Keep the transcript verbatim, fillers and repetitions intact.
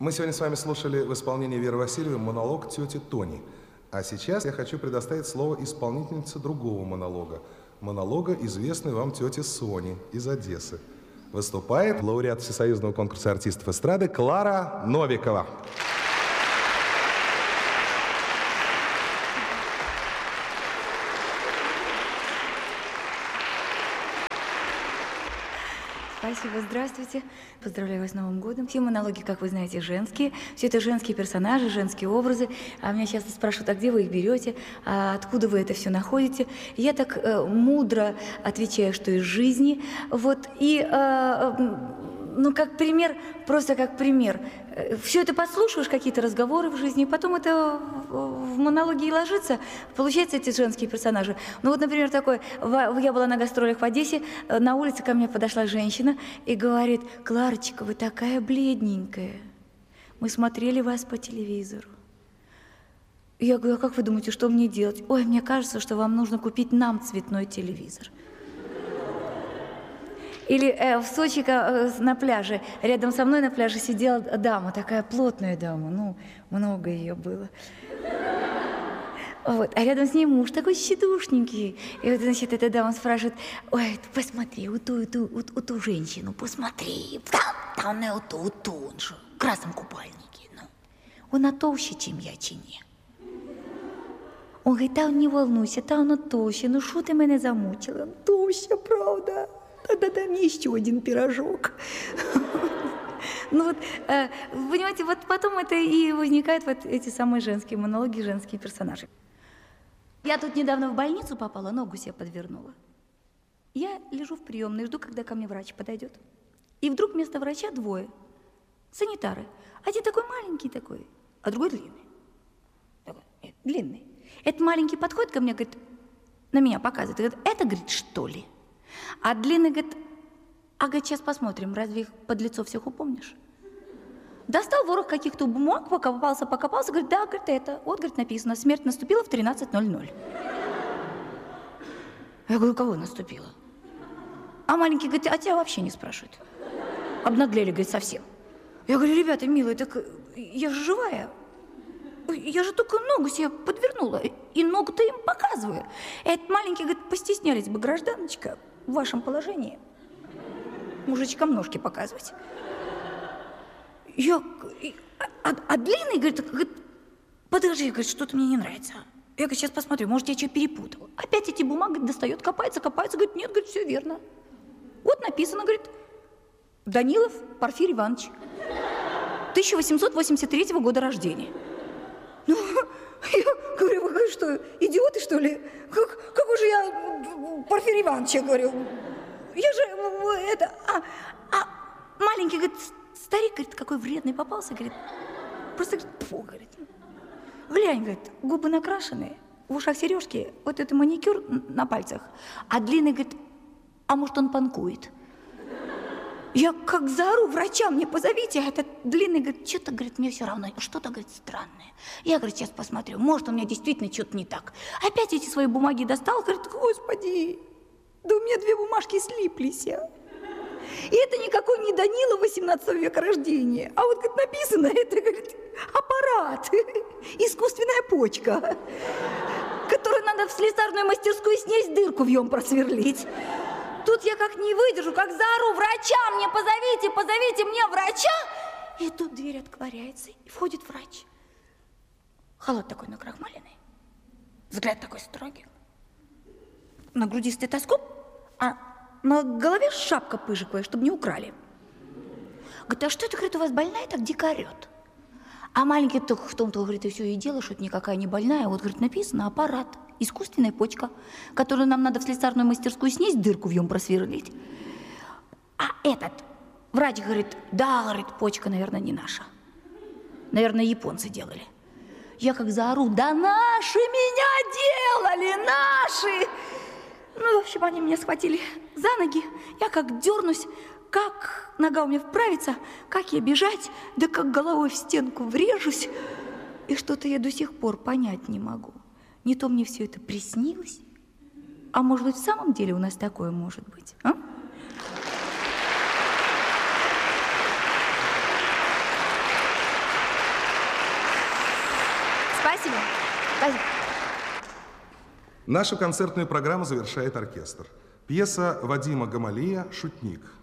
Мы сегодня с вами слушали в исполнении Веры Васильевой монолог тети Тони. А сейчас я хочу предоставить слово исполнительнице другого монолога. Монолога известной вам тете Сони из Одессы. Выступает лауреат Всесоюзного конкурса артистов эстрады Клара Новикова. Спасибо, здравствуйте. Поздравляю вас с Новым годом. Все монологи, как вы знаете, женские. Все это женские персонажи, женские образы. А меня часто спрашивают, а где вы их берете? А откуда вы это все находите? Я так э, мудро отвечаю, что из жизни. Вот, и, э, ну, как пример, просто как пример. Все это подслушиваешь, какие-то разговоры в жизни, и потом это в монологи и ложится. Получается, эти женские персонажи. Ну вот, например, такой, я была на гастролях в Одессе, на улице ко мне подошла женщина и говорит: «Кларочка, вы такая бледненькая. Мы смотрели вас по телевизору». Я говорю: «А как вы думаете, что мне делать?» «Ой, мне кажется, что вам нужно купить нам цветной телевизор». Или э, в Сочи э, на пляже, рядом со мной на пляже сидела дама, такая плотная дама, ну, много ее было. Вот. А рядом с ней муж такой щедушненький. И вот, значит, эта дама спрашивает: «Ой, посмотри, у ту, у ту, у, у ту женщину, посмотри, там, там, не у ту, у ту, он же в красном купальнике, ну, вона толще, чем я, чи ні?» Он говорит: «Та не волнуйся, та вона толще, ну що ти мене замучила? Толще, правда? Тогда дай мне еще один пирожок». Ну вот, вы понимаете, вот потом это и возникают вот эти самые женские монологи, женские персонажи. Я тут недавно в больницу попала, ногу себе подвернула. Я лежу в приемной, жду, когда ко мне врач подойдет. И вдруг вместо врача двое. Санитары. Один такой маленький такой, а другой длинный. Такой, нет, длинный. Этот маленький подходит ко мне, говорит, на меня показывает, говорит: «Это, говорит, что ли?» А длинный говорит: «А, говорит, сейчас посмотрим, разве их под лицо всех упомнишь?» Достал ворох каких-то бумаг, покопался, покопался, говорит: «Да, говорит, это, вот, говорит, написано, смерть наступила в тринадцать ноль ноль». Я говорю: «Кого наступила?» А маленький говорит: «А тебя вообще не спрашивают. Обнаглели, говорит, совсем». Я говорю: «Ребята, милые, так я же живая. Я же только ногу себе подвернула, и ногу-то им показываю». Этот маленький говорит: «Постеснялись бы, гражданочка, в вашем положении мужичкам ножки показывать». Я, а, а длинный говорит, говорит: «Подожди, говорит, что-то мне не нравится». Я говорю: «Сейчас посмотрю, может, я что-то перепутала». Опять эти бумаги достает, копается, копается, говорит: «Нет, говорит, все верно. Вот написано, говорит, Данилов Порфирий Иванович, тысяча восемьсот восемьдесят третьего года рождения». Ну, я говорю: «Вы что, идиоты, что ли? Как, какой же я Порфирий Иванович?» Я говорю: «Я же это...» А, а маленький, говорит, старик, говорит, какой вредный попался, говорит, просто, говорит, фу, говорит. Глянь, говорит, губы накрашенные, в ушах сережки, вот это маникюр на пальцах. А длинный, говорит, а может, он панкует? Я как заору: «Врача мне позовите!» А этот длинный говорит: «Что-то, говорит, мне все равно, что-то, говорит, странное». Я, говорит, сейчас посмотрю, может, у меня действительно что-то не так. Опять эти свои бумаги достал, говорит: «Господи, да у меня две бумажки слиплись, а». И это никакой не Данила восемнадцатого века рождения, а вот, говорит, написано, это, говорит, аппарат, искусственная почка, которую надо в слесарную мастерскую снять, дырку в нем просверлить. Тут я как не выдержу, как заору: «Врача мне позовите, позовите мне врача!» И тут дверь отворяется, и входит врач. Халат такой накрахмаленный, взгляд такой строгий, на груди стетоскоп, а на голове шапка пыжиковая, чтобы не украли. Говорит: «А что это, говорит, у вас больная так дико орет?» А маленький только в том-то, говорит, и все и дело, что это никакая не больная. Вот, говорит, написано аппарат, искусственная почка, которую нам надо в слесарную мастерскую снять, дырку в нем просверлить. А этот врач говорит: «Да, говорит, почка, наверное, не наша. Наверное, японцы делали». Я как заору: «Да наши меня делали, наши!» Ну, в общем, они меня схватили за ноги. Я как дернусь, как нога у меня вправится, как я бежать, да как головой в стенку врежусь. И что-то я до сих пор понять не могу. Не то мне все это приснилось, а может быть, в самом деле у нас такое может быть, а? Спасибо. Спасибо. Нашу концертную программу завершает оркестр. Пьеса Вадима Гамалея «Шутник».